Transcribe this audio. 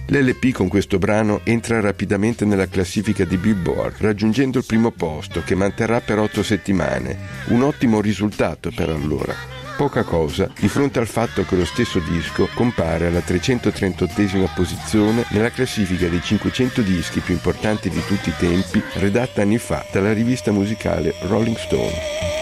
L'LP con questo brano entra rapidamente nella classifica di Billboard, raggiungendo il primo posto, che manterrà per 8 settimane. Un ottimo risultato per allora. Poca cosa di fronte al fatto che lo stesso disco compare alla 338esima posizione nella classifica dei 500 dischi più importanti di tutti i tempi, redatta anni fa dalla rivista musicale Rolling Stone.